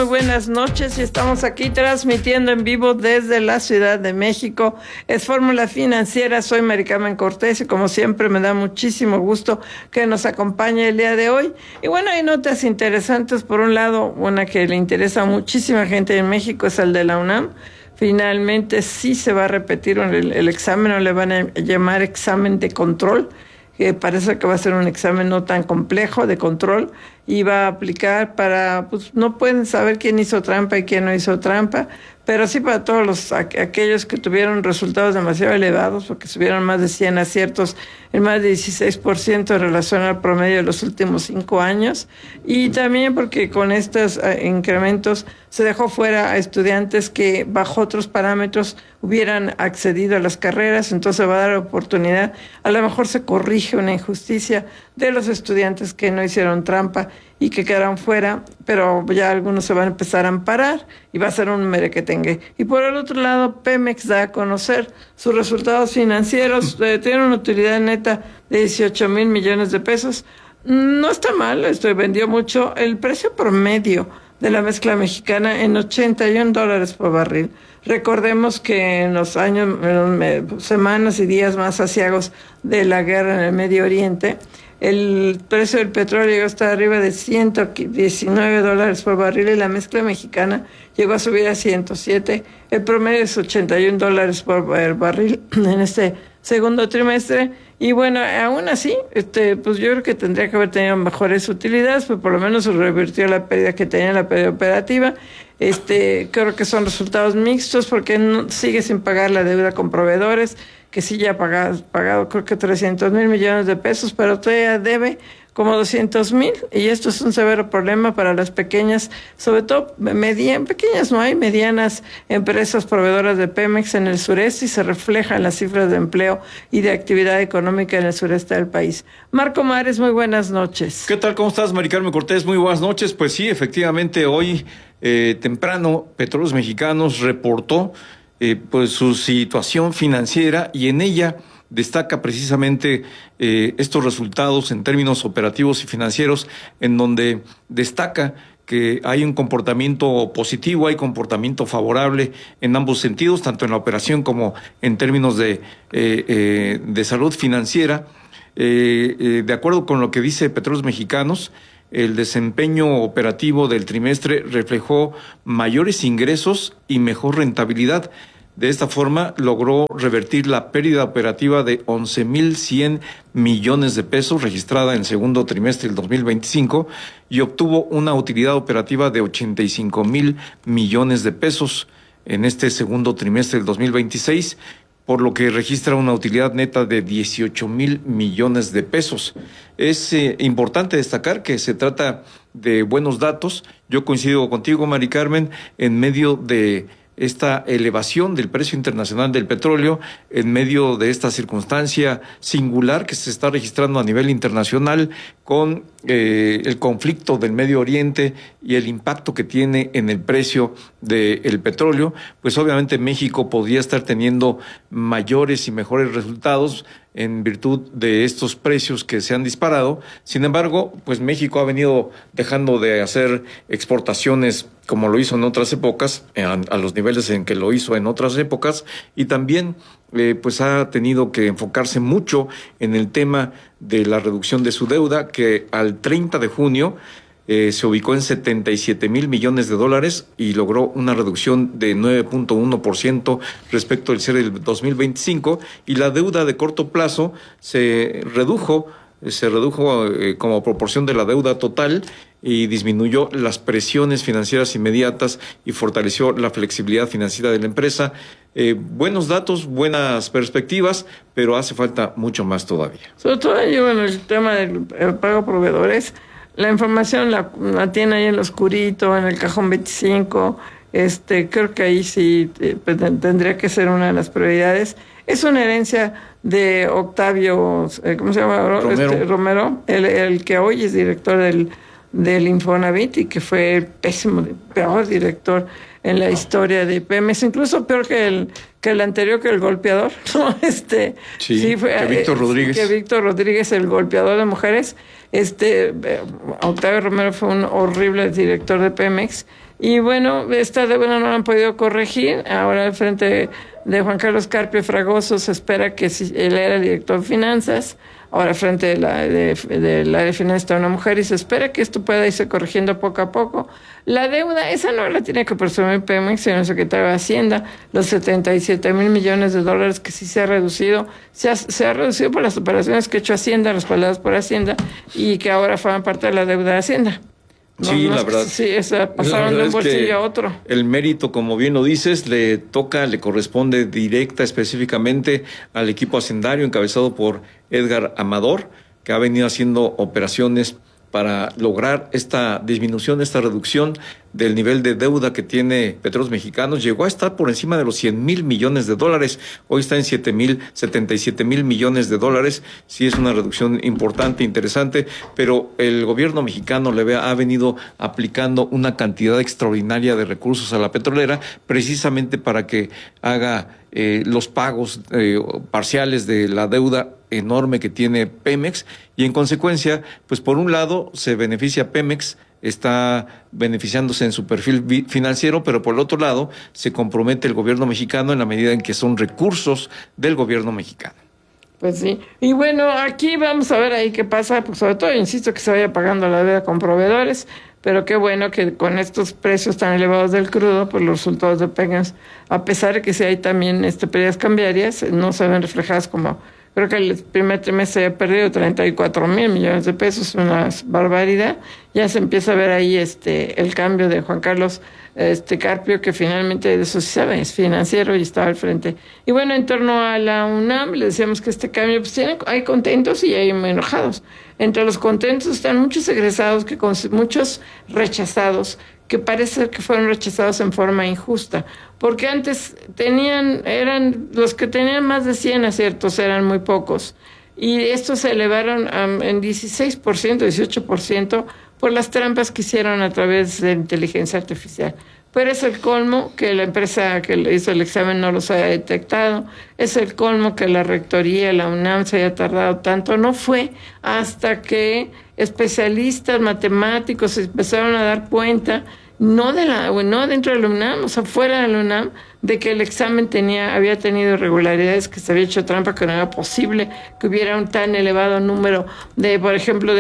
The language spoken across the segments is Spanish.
Muy buenas noches y estamos aquí transmitiendo en vivo desde la Ciudad de México. Es Fórmula Financiera, soy Mari Carmen Cortés y como siempre me da muchísimo gusto que nos acompañe el día de hoy. Y bueno, hay notas interesantes. Por un lado, una que le interesa a muchísima gente en México es el de la UNAM. Finalmente sí se va a repetir el examen, o le van a llamar examen de control, que parece que va a ser un examen no tan complejo de control y va a aplicar para, pues no pueden saber quién hizo trampa y quién no hizo trampa, pero sí para todos aquellos que tuvieron resultados demasiado elevados, porque subieron más de 100 aciertos en más de 16% en relación al promedio de los últimos 5 años, y también porque con estos incrementos se dejó fuera a estudiantes que bajo otros parámetros hubieran accedido a las carreras. Entonces va a dar oportunidad, a lo mejor se corrige una injusticia de los estudiantes que no hicieron trampa y que quedaron fuera, pero ya algunos se van a empezar a amparar y va a ser un merequetengue. Y por el otro lado, Pemex da a conocer sus resultados financieros, tiene una utilidad neta de 18 mil millones de pesos. No está mal, vendió mucho. El precio promedio de la mezcla mexicana en $81 por barril. Recordemos que en los años, semanas y días más aciagos de la guerra en el Medio Oriente, el precio del petróleo llegó hasta arriba de $119 por barril y la mezcla mexicana llegó a subir a 107. El promedio es $81 por barril en este segundo trimestre. Y bueno, aún así, pues yo creo que tendría que haber tenido mejores utilidades, pero por lo menos se revirtió la pérdida que tenía en la pérdida operativa. Creo que son resultados mixtos porque sigue sin pagar la deuda con proveedores, que sí ya ha pagado creo que 300 mil millones de pesos, pero todavía debe como 200 mil, y esto es un severo problema para las pequeñas, sobre todo pequeñas, no hay medianas empresas proveedoras de Pemex en el sureste, y se refleja en las cifras de empleo y de actividad económica en el sureste del país. Marco Mares, muy buenas noches. ¿Qué tal? ¿Cómo estás, Mari Carmen Cortés? Muy buenas noches. Pues sí, efectivamente, hoy temprano Petróleos Mexicanos reportó pues su situación financiera, y en ella destaca precisamente estos resultados en términos operativos y financieros, en donde destaca que hay un comportamiento positivo, hay comportamiento favorable en ambos sentidos, tanto en la operación como en términos de salud financiera. De acuerdo con lo que dice Petróleos Mexicanos, el desempeño operativo del trimestre reflejó mayores ingresos y mejor rentabilidad. De esta forma, logró revertir la pérdida operativa de 11,100 millones de pesos registrada en el segundo trimestre del 2025 y obtuvo una utilidad operativa de 85,000 millones de pesos en este segundo trimestre del 2026, por lo que registra una utilidad neta de 18,000 millones de pesos. Es importante destacar que se trata de buenos datos. Yo coincido contigo, Mari Carmen, en medio de esta elevación del precio internacional del petróleo, en medio de esta circunstancia singular que se está registrando a nivel internacional con el conflicto del Medio Oriente y el impacto que tiene en el precio del petróleo, pues obviamente México podría estar teniendo mayores y mejores resultados en virtud de estos precios que se han disparado. Sin embargo, pues México ha venido dejando de hacer exportaciones como lo hizo en otras épocas, a los niveles en que lo hizo en otras épocas, y también pues ha tenido que enfocarse mucho en el tema de la reducción de su deuda, que al 30 de junio se ubicó en 77,000 millones de dólares y logró una reducción de 9.1% respecto al cierre del 2025, y la deuda de corto plazo se redujo como proporción de la deuda total y disminuyó las presiones financieras inmediatas y fortaleció la flexibilidad financiera de la empresa. Buenos datos, buenas perspectivas, pero hace falta mucho más todavía. Sobre todo el tema del pago a proveedores, la información la tiene ahí en lo oscurito, en el cajón 25. Creo que ahí sí tendría que ser una de las prioridades. Es una herencia de Octavio, ¿cómo se llama? Romero, el que hoy es director del Infonavit y que fue el peor director en la historia de Pemex, incluso peor que el anterior, que el golpeador, ¿no? Sí, fue que Víctor Rodríguez. Que Víctor Rodríguez, el golpeador de mujeres. Octavio Romero fue un horrible director de Pemex. Y bueno, esta deuda no la han podido corregir. Ahora al frente de Juan Carlos Carpio Fragoso se espera que si él era director de finanzas, ahora frente del área de finanzas está una mujer y se espera que esto pueda irse corrigiendo poco a poco. La deuda, esa no la tiene que presumir Pemex, sino el secretario de Hacienda, los 77,000 millones de dólares que sí se ha reducido, se ha reducido por las operaciones que ha hecho Hacienda, respaldadas por Hacienda, y que ahora forman parte de la deuda de Hacienda. Sí, la verdad. Sí, pasaron de un bolsillo a otro. El mérito, como bien lo dices, le corresponde directa, específicamente al equipo hacendario encabezado por Edgar Amador, que ha venido haciendo operaciones para lograr esta disminución, esta reducción del nivel de deuda que tiene Petróleos Mexicanos. Llegó a estar por encima de los 100,000 millones de dólares. Hoy está en 77,000 millones de dólares. Sí es una reducción importante, interesante, pero el gobierno mexicano ha venido aplicando una cantidad extraordinaria de recursos a la petrolera precisamente para que haga los pagos parciales de la deuda enorme que tiene Pemex, y en consecuencia, pues por un lado se beneficia Pemex, está beneficiándose en su perfil financiero, pero por el otro lado se compromete el gobierno mexicano en la medida en que son recursos del gobierno mexicano. Pues sí, y bueno, aquí vamos a ver ahí qué pasa, pues sobre todo insisto que se vaya pagando la deuda con proveedores, pero qué bueno que con estos precios tan elevados del crudo, pues los resultados de Pemex, a pesar de que sí hay también pérdidas cambiarias, no se ven reflejadas como... Creo que el primer trimestre ha perdido 34,000 millones de pesos, una barbaridad. Ya se empieza a ver ahí el cambio de Juan Carlos Carpio, que finalmente de eso sí sabe, es financiero y estaba al frente. Y bueno, en torno a la UNAM, le decíamos que este cambio, pues hay contentos y hay enojados. Entre los contentos están muchos egresados, muchos rechazados, que parece que fueron rechazados en forma injusta, porque antes eran los que tenían más de 100 aciertos, eran muy pocos, y estos se elevaron en 16%, 18% por las trampas que hicieron a través de inteligencia artificial. Pero es el colmo que la empresa que le hizo el examen no los haya detectado, es el colmo que la rectoría, la UNAM, se haya tardado tanto. No fue hasta que especialistas matemáticos se empezaron a dar cuenta, no dentro de la UNAM, o sea, fuera de la UNAM, de que el examen había tenido irregularidades, que se había hecho trampa, que no era posible que hubiera un tan elevado número de, por ejemplo,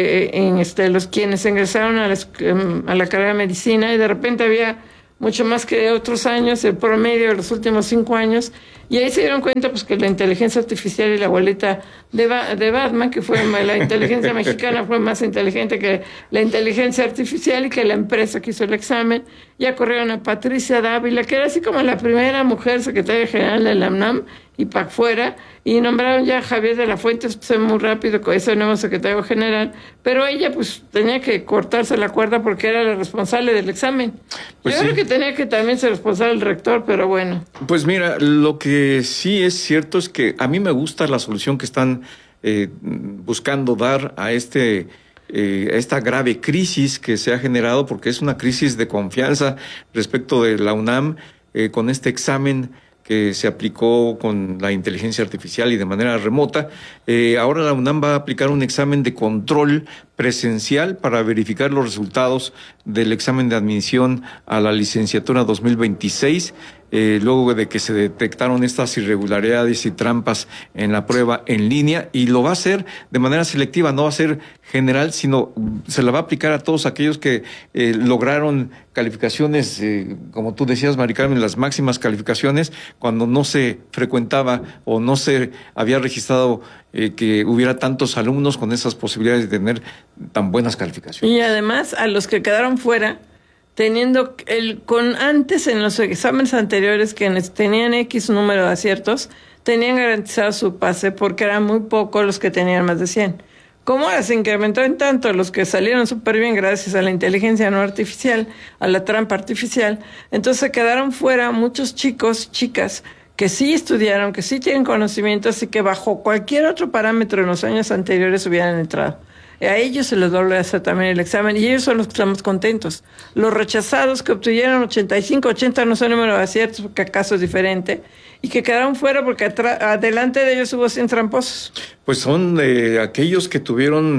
los quienes ingresaron a la carrera de medicina, y de repente había mucho más que otros años, el promedio de los últimos 5 años, y ahí se dieron cuenta pues que la inteligencia artificial y la abuelita de Batman, que fue la inteligencia mexicana, fue más inteligente que la inteligencia artificial, y que la empresa que hizo el examen, ya corrieron a Patricia Dávila, que era así como la primera mujer secretaria general de la UNAM, y para afuera, y nombraron ya a Javier de la Fuente, pues muy rápido con ese nuevo secretario general, pero ella pues tenía que cortarse la cuerda porque era la responsable del examen. Pues yo creo que tenía que también ser responsable el rector, pero bueno. Pues mira, lo que sí es cierto es que a mí me gusta la solución que están buscando dar a esta grave crisis que se ha generado, porque es una crisis de confianza respecto de la UNAM, con este examen que se aplicó con la inteligencia artificial y de manera remota. Ahora la UNAM va a aplicar un examen de control presencial para verificar los resultados del examen de admisión a la licenciatura 2026, luego de que se detectaron estas irregularidades y trampas en la prueba en línea, y lo va a hacer de manera selectiva, no va a ser general, sino se la va a aplicar a todos aquellos que lograron calificaciones, como tú decías, Mari Carmen, las máximas calificaciones, cuando no se frecuentaba o no se había registrado que hubiera tantos alumnos con esas posibilidades de tener tan buenas calificaciones. Y además a los que quedaron fuera, teniendo antes en los exámenes anteriores que tenían X número de aciertos, tenían garantizado su pase porque eran muy pocos los que tenían más de 100. Como ahora se incrementó en tanto los que salieron súper bien gracias a la inteligencia no artificial, a la trampa artificial, entonces se quedaron fuera muchos chicos, chicas, que sí estudiaron, que sí tienen conocimientos y que bajo cualquier otro parámetro en los años anteriores hubieran entrado. A ellos se les vuelve a hacer también el examen, y ellos son los que estamos contentos. Los rechazados que obtuvieron 85, 80, no sé el número de aciertos, porque acaso es diferente, y que quedaron fuera porque adelante de ellos hubo 100 tramposos. Pues son aquellos que tuvieron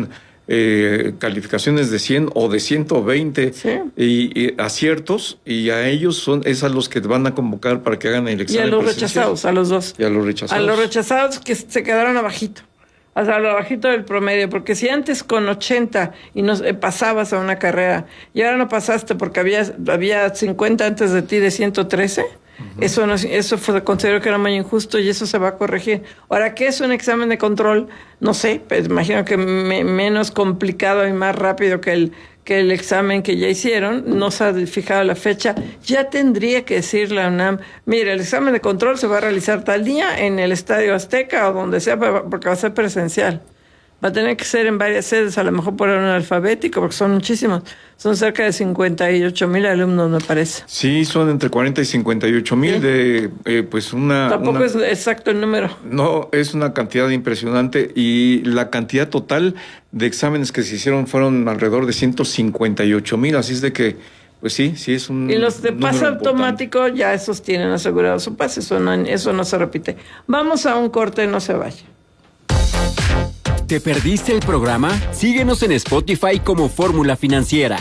calificaciones de 100 o de 120 y aciertos, y a ellos es a los que van a convocar para que hagan el examen. Y a los rechazados, a los dos. Y a los rechazados. A los rechazados que se quedaron abajito. O sea, lo bajito del promedio, porque si antes con 80 y pasabas a una carrera y ahora no pasaste porque había 50 antes de ti de 113, eso considero que era muy injusto y eso se va a corregir. Ahora, ¿qué es un examen de control? No sé, pues imagino que menos complicado y más rápido que el examen que ya hicieron. No se ha fijado la fecha. Ya tendría que decir la UNAM, mire, el examen de control se va a realizar tal día en el Estadio Azteca o donde sea, porque va a ser presencial. Va a tener que ser en varias sedes, a lo mejor por orden alfabético, porque son muchísimos. Son cerca de 58,000 alumnos, me parece. Sí, son entre 40 y 58,000 de, pues una... Tampoco es exacto el número. No, es una cantidad impresionante, y la cantidad total de exámenes que se hicieron fueron alrededor de 158,000, así es de que, pues sí es un... Y los de pase automático, ya esos tienen asegurado su pase, eso no se repite. Vamos a un corte, no se vaya. ¿Te perdiste el programa? Síguenos en Spotify como Fórmula Financiera.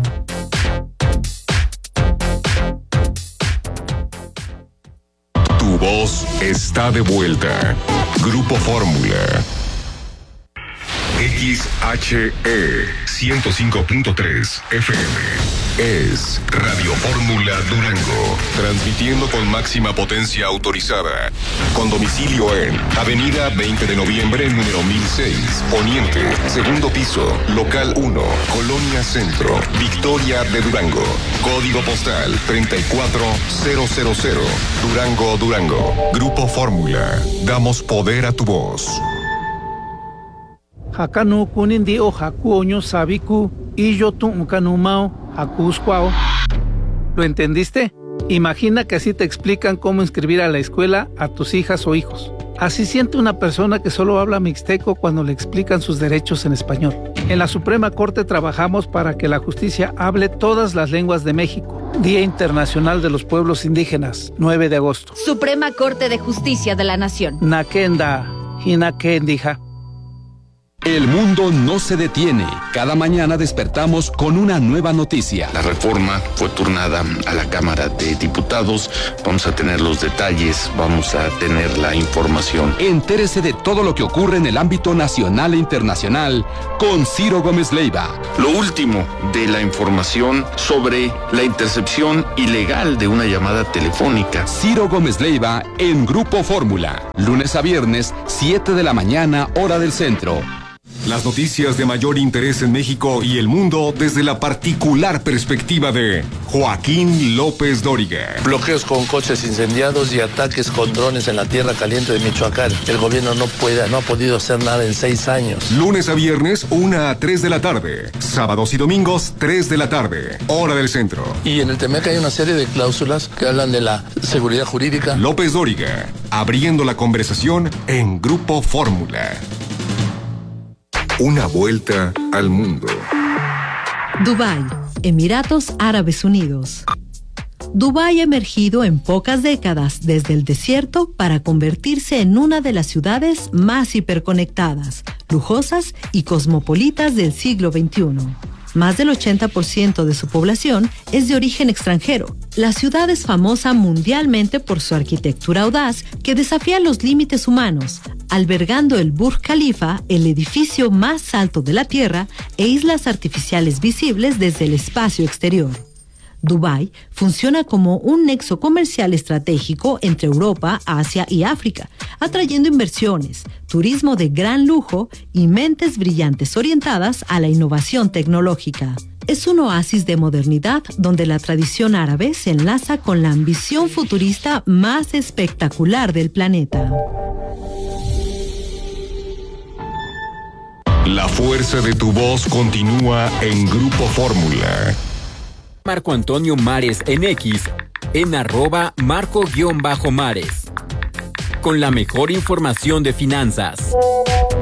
Tu voz está de vuelta. Grupo Fórmula. XHE 105.3 FM. Es Radio Fórmula Durango, transmitiendo con máxima potencia autorizada, con domicilio en Avenida 20 de Noviembre, número 1006, Poniente, segundo piso, local 1, Colonia Centro, Victoria de Durango, código postal 34000, Durango, Durango. Grupo Fórmula, damos poder a tu voz. Hakanu kunindi o hakuoño sabiku y yo tu ukanumao hakuskwao. ¿Lo entendiste? Imagina que así te explican cómo inscribir a la escuela a tus hijas o hijos. Así siente una persona que solo habla mixteco cuando le explican sus derechos en español. En la Suprema Corte trabajamos para que la justicia hable todas las lenguas de México. Día Internacional de los Pueblos Indígenas, 9 de agosto. Suprema Corte de Justicia de la Nación. Nakenda, hinakendija. El mundo no se detiene. Cada mañana despertamos con una nueva noticia. La reforma fue turnada a la Cámara de Diputados. Vamos a tener los detalles, vamos a tener la información. Entérese de todo lo que ocurre en el ámbito nacional e internacional con Ciro Gómez Leiva. Lo último de la información sobre la intercepción ilegal de una llamada telefónica. Ciro Gómez Leiva en Grupo Fórmula. Lunes a viernes, 7 de la mañana, hora del centro. Las noticias de mayor interés en México y el mundo desde la particular perspectiva de Joaquín López Dóriga. Bloqueos con coches incendiados y ataques con drones en la tierra caliente de Michoacán. El gobierno no ha podido hacer nada en 6 años. Lunes a viernes, 1 a 3 de la tarde. Sábados y domingos, 3 de la tarde. Hora del centro. Y en el TEMEC hay una serie de cláusulas que hablan de la seguridad jurídica. López Dóriga, abriendo la conversación en Grupo Fórmula. Una vuelta al mundo. Dubái, Emiratos Árabes Unidos. Dubái ha emergido en pocas décadas desde el desierto para convertirse en una de las ciudades más hiperconectadas, lujosas y cosmopolitas del siglo XXI. Más del 80% de su población es de origen extranjero. La ciudad es famosa mundialmente por su arquitectura audaz que desafía los límites humanos, albergando el Burj Khalifa, el edificio más alto de la Tierra, e islas artificiales visibles desde el espacio exterior. Dubái funciona como un nexo comercial estratégico entre Europa, Asia y África, atrayendo inversiones, turismo de gran lujo y mentes brillantes orientadas a la innovación tecnológica. Es un oasis de modernidad donde la tradición árabe se enlaza con la ambición futurista más espectacular del planeta. La fuerza de tu voz continúa en Grupo Fórmula. Marco Antonio Mares en X, en @Marco_Mares. Con la mejor información de finanzas.